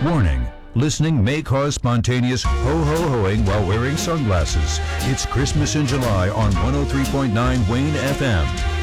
Warning, listening may cause spontaneous ho-ho-hoing while wearing sunglasses. It's Christmas in July on 103.9 Wayne FM.